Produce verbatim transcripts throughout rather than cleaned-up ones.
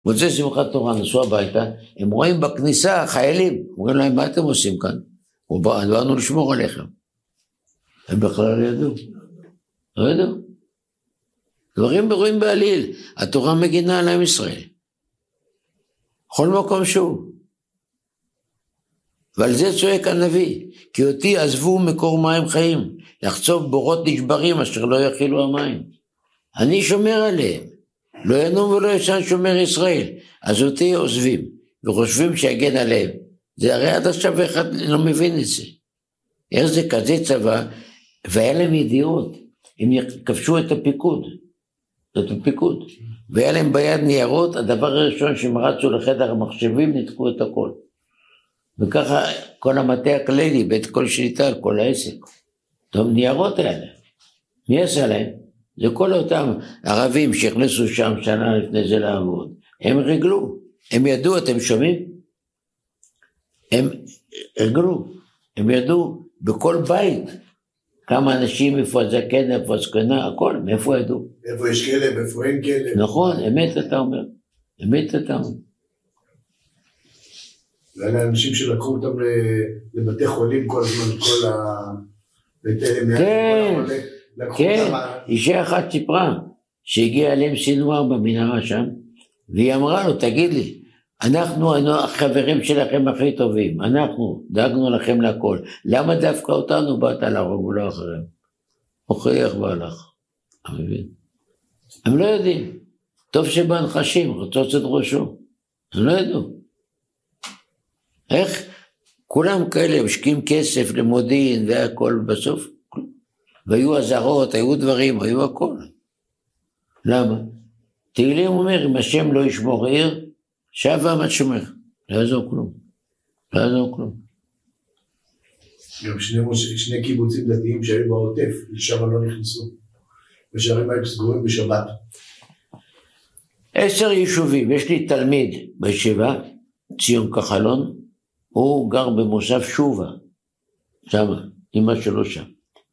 מוצא שמחת תורה, נסעו הביתה, הם רואים בכניסה חיילים, אומרים להם, מה אתם עושים כאן? באנו לשמור עליכם. הם בכלל לא ידעו. לא ידעו. דברים ברואים בעליל, התורה מגינה על עם ישראל. בכל מקום שהוא. ועל זה צועק הנביא, כי אותי עזבו מקור מים חיים, לחצוב בורות נשברים אשר לא יכילו המים. אני שומר עליהם, לא ינום ולא ישן שומר ישראל, אז אותי עוזבים, וחושבים שיגן עליהם. זה הרי עד עכשיו אחד לא מבין את זה. איך זה כזה צבא, והיה להם ידיעות, הם כבשו את הפיקוד, את הפיקוד, והיה להם ביד ניירות, הדבר הראשון שהם רצו לחדר המחשבים, נתקו את הכל. וככה כל המטה הכללי, בית כל שליטה על כל העסק. טוב, ניירות האלה. מי עשה להם? זה כל אותם ערבים שהכנסו שם שנה לפני זה לעבוד. הם רגלו, הם ידעו, אתם שומעים? הם רגלו, הם ידעו בכל בית, כמה אנשים, איפה הזקן, איפה הזקנה, הכל, מאיפה ידעו? איפה יש כלב, איפה אין כלב. נכון, אמת אתה אומר, אמת אתה אומר. ואלה אנשים שלקחו אותם לבתי חולים כל הזמן, כל ה... כן, כן, אישה אחת סיפרה, שהגיעה אליהם סינואר במנהרה שם, והיא אמרה לו, תגיד לי, אנחנו החברים שלכם הכי טובים, אנחנו דאגנו לכם לכל, למה דווקא אותנו באת להרוג ולא אחריהם? הוכיח והלך, אתה מבין? הם לא יודעים, טוב שבנחשים, רוצות את ראשו, הם לא ידעו. איך? כולם כאלה משקיעים כסף למודיעין והכל בסוף, והיו עזרות, היו דברים, היו הכל. למה? תהילים אומר, אם השם לא ישמור עיר, שווה עמד שומר, לא יעזור כלום, לא יעזור כלום. גם שני, שני קיבוצים דתיים שהיו בעוטף, לשם לא נכנסו, ושערים היו סגורים בשבת. עשר יישובים, יש לי תלמיד בישיבה, ציון כחלון, הוא גר במושב שובה, שם, אמא שלו שם.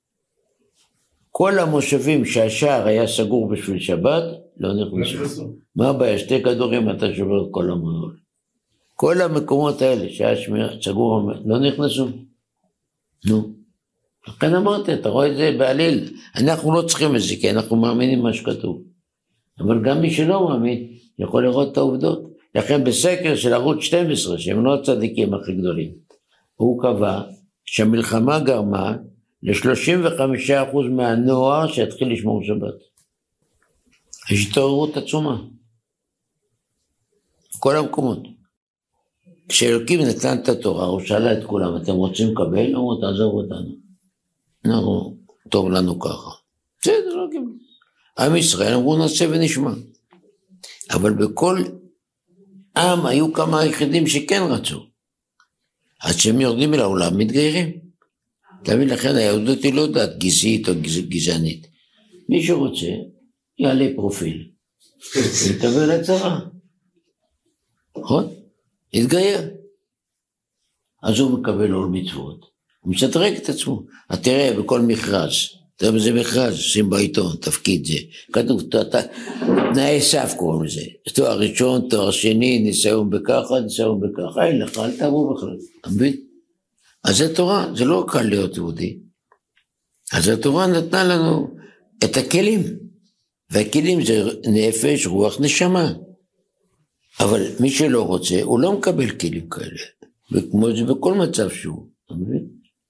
כל המושבים שהשער היה סגור בשביל שבת, לא נכנסו. מה הבעיה? שתי כדורים אתה שובר את כל המעול. כל המקומות האלה שהיה סגור, לא נכנסו. נו. לכן אמרתי, אתה רואה את זה בעליל. אנחנו לא צריכים את זה, כי אנחנו מאמינים מה שכתוב. אבל גם מי שלא מאמין, יכול לראות את העובדות. לכן בסקר של ערוץ שתים עשרה, שהם לא הצדיקים הכי גדולים, הוא קבע שהמלחמה גרמה ל-שלושים וחמישה אחוז מהנוער שהתחיל לשמור שבת. יש התעוררות עצומה. כל המקומות. כשאלוקים נתן את התורה, הוא שאלה את כולם, אתם רוצים לקבל? אמרו, תעזוב אותנו. אנחנו, טוב לנו ככה. בסדר, לא קיבל. עם ישראל אמרו, נעשה ונשמע. אבל בכל עם היו כמה יחידים שכן רצו. עד שהם יורדים אל העולם, מתגיירים. תמיד לכן היהדות היא לא דת גזעית או גזענית. מי שרוצה, יעלה פרופיל. יקבל הצהרה. נכון? יתגייר. אז הוא מקבל עול מצוות. הוא משדרג את עצמו. אז תראה, בכל מכרז, תראה בזה מכרז, שים בעיתון, תפקיד זה. כתוב, תנאי סף קוראים לזה. תואר ראשון, תואר שני, ניסיון בככה, ניסיון בככה. אין לך, אל תעבור בכלל. אתה מבין? אז זה תורה, זה לא קל להיות יהודי. אז התורה נתנה לנו את הכלים. והכלים זה נפש, רוח, נשמה. אבל מי שלא רוצה, הוא לא מקבל כלים כאלה. וכמו זה בכל מצב שהוא. אתה מבין?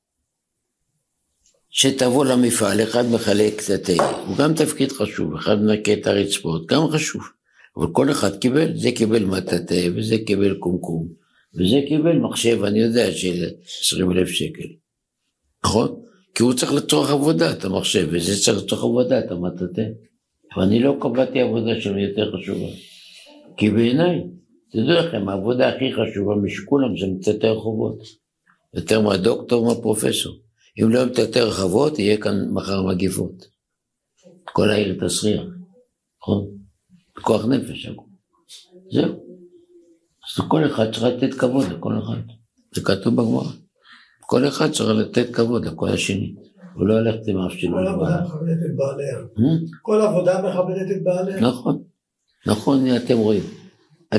שתבוא למפעל, אחד מחלק את התה, הוא גם תפקיד חשוב, אחד מנקה את הרצפות, גם חשוב, אבל כל אחד קיבל, זה קיבל מטאטה, וזה קיבל קומקום, וזה קיבל מחשב, אני יודע, של עשרים אלף שקל, נכון? כי הוא צריך לצורך עבודה, את המחשב, וזה צריך לצורך עבודה, את המטאטה, ואני לא קבעתי עבודה שלו יותר חשובה, כי בעיניי, תדעו לכם, העבודה הכי חשובה משכולם, זה מצאתי רחובות, יותר מהדוקטור, מהפרופסור, אם לא יותר רחבות, יהיה כאן מחר מגיפות. כל העיר תסריח, נכון? כוח נפש. זהו. אז כל אחד צריך לתת כבוד לכל אחד. זה כתוב בגמרא. כל אחד צריך לתת כבוד לכל השני. הוא לא הולך עם אף שלו. כל עבודה מכבדת את בעליה. כל עבודה מכבדת את בעליה. נכון. נכון, אתם רואים.